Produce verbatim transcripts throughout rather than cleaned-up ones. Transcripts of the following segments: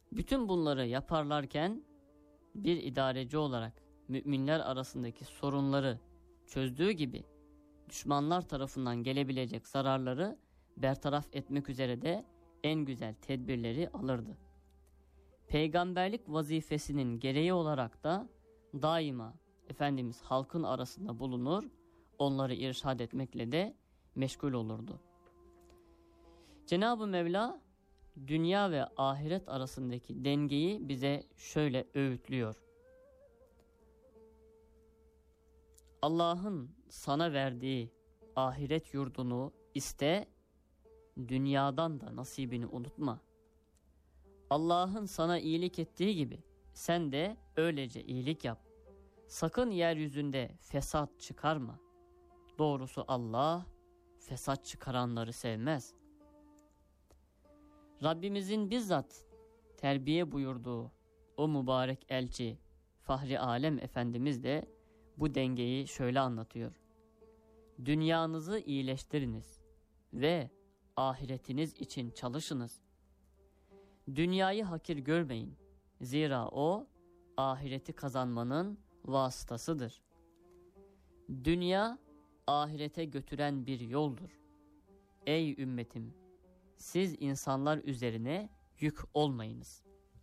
Bütün bunları yaparlarken bir idareci olarak müminler arasındaki sorunları çözdüğü gibi düşmanlar tarafından gelebilecek zararları bertaraf etmek üzere de en güzel tedbirleri alırdı. Peygamberlik vazifesinin gereği olarak da daima Efendimiz halkın arasında bulunur, onları irşad etmekle de meşgul olurdu. Cenab-ı Mevla dünya ve ahiret arasındaki dengeyi bize şöyle öğütlüyor. Allah'ın sana verdiği ahiret yurdunu iste, dünyadan da nasibini unutma. Allah'ın sana iyilik ettiği gibi sen de öylece iyilik yap. Sakın yeryüzünde fesat çıkarma. Doğrusu Allah fesat çıkaranları sevmez. Rabbimizin bizzat terbiye buyurduğu o mübarek elçi Fahri Alem Efendimiz de bu dengeyi şöyle anlatıyor. Dünyanızı iyileştiriniz ve ahiretiniz için çalışınız. Dünyayı hakir görmeyin. Zira o ahireti kazanmanın vasıtasıdır. Dünya ahirete götüren bir yoldur. Ey ümmetim, siz insanlar üzerine yük olmayınız.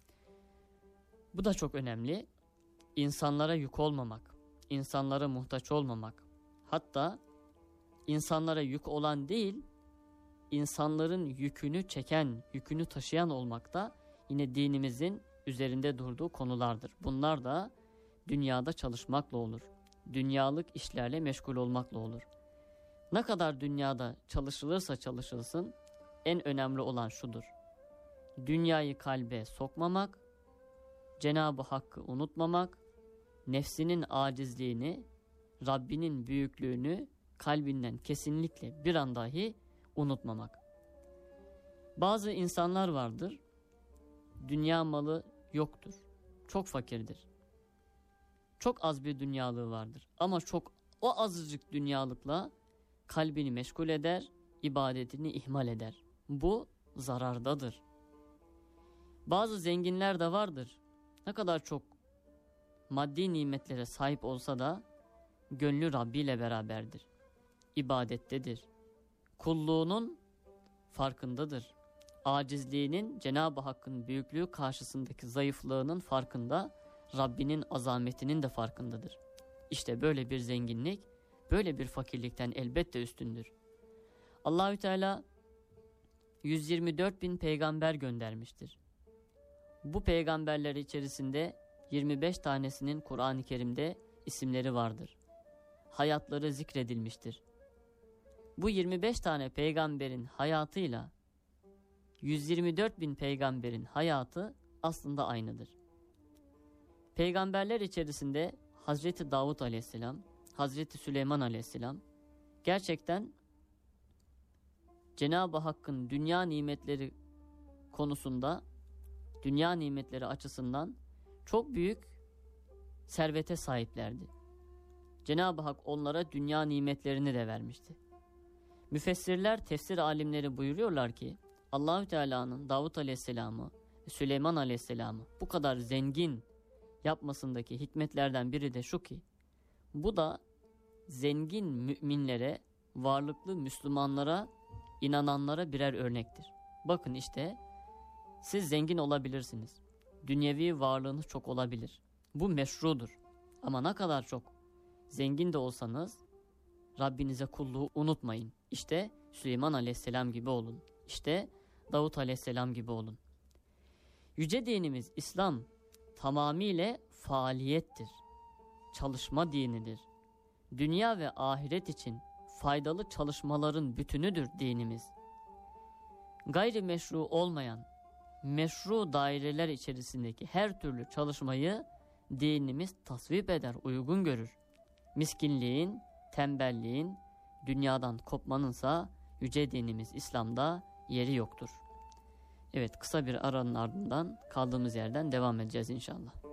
Bu da çok önemli. İnsanlara yük olmamak, insanlara muhtaç olmamak, hatta insanlara yük olan değil, insanların yükünü çeken, yükünü taşıyan olmak da yine dinimizin üzerinde durduğu konulardır. Bunlar da dünyada çalışmakla olur. Dünyalık işlerle meşgul olmakla olur. Ne kadar dünyada çalışılırsa çalışılsın, en önemli olan şudur. Dünyayı kalbe sokmamak, Cenab-ı Hakk'ı unutmamak, nefsinin acizliğini, Rabbinin büyüklüğünü kalbinden kesinlikle bir an dahi unutmamak. Bazı insanlar vardır, dünya malı yoktur, çok fakirdir. Çok az bir dünyalığı vardır ama çok o azıcık dünyalıkla kalbini meşgul eder, ibadetini ihmal eder. Bu zarardadır. Bazı zenginler de vardır. Ne kadar çok maddi nimetlere sahip olsa da gönlü Rabbi ile beraberdir. İbadettedir. Kulluğunun farkındadır. Acizliğinin, Cenab-ı Hakk'ın büyüklüğü karşısındaki zayıflığının farkında, Rabbinin azametinin de farkındadır. İşte böyle bir zenginlik, böyle bir fakirlikten elbette üstündür. Allahü Teala yüz yirmi dört bin peygamber göndermiştir. Bu peygamberler içerisinde yirmi beş tanesinin Kur'an-ı Kerim'de isimleri vardır. Hayatları zikredilmiştir. Bu yirmi beş tane peygamberin hayatıyla yüz yirmi dört bin peygamberin hayatı aslında aynıdır. Peygamberler içerisinde Hazreti Davud Aleyhisselam, Hazreti Süleyman Aleyhisselam gerçekten Cenab-ı Hakk'ın dünya nimetleri konusunda, dünya nimetleri açısından çok büyük servete sahiplerdi. Cenab-ı Hak onlara dünya nimetlerini de vermişti. Müfessirler, tefsir alimleri buyuruyorlar ki Allahü Teala'nın Davud Aleyhisselam'ı ve Süleyman Aleyhisselam'ı bu kadar zengin yapmasındaki hikmetlerden biri de şu ki, bu da zengin müminlere, varlıklı Müslümanlara, inananlara birer örnektir. Bakın işte, siz zengin olabilirsiniz. Dünyevi varlığınız çok olabilir. Bu meşrudur. Ama ne kadar çok zengin de olsanız Rabbinize kulluğu unutmayın. İşte Süleyman Aleyhisselam gibi olun. İşte Davut Aleyhisselam gibi olun. Yüce dinimiz İslam tamamıyla faaliyettir. Çalışma dinidir. Dünya ve ahiret için faydalı çalışmaların bütünüdür dinimiz. Gayrimeşru olmayan, meşru daireler içerisindeki her türlü çalışmayı dinimiz tasvip eder, uygun görür. Miskinliğin, tembelliğin, dünyadan kopmanınsa yüce dinimiz İslam'da yeri yoktur. Evet, kısa bir aranın ardından kaldığımız yerden devam edeceğiz inşallah.